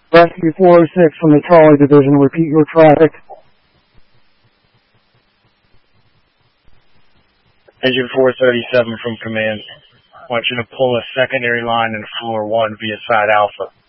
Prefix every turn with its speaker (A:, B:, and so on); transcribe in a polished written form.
A: Rescue 406 from the Charlie Division, repeat your traffic.
B: Engine 437 from command. I want you to pull a secondary line in floor 1 via side alpha.